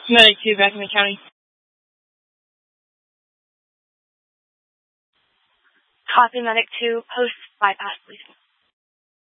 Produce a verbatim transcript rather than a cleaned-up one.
Medic two, back in the county. Copy, Medic two, post bypass, please.